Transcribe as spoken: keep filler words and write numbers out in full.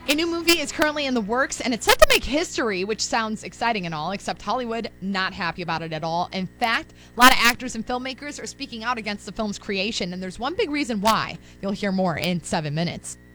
A new movie is currently in the works, and it's set to make history, which sounds exciting and all, except Hollywood not happy about it at all. In fact, a lot of actors and filmmakers are speaking out against the film's creation, and there's one big reason why. You'll hear more in seven minutes.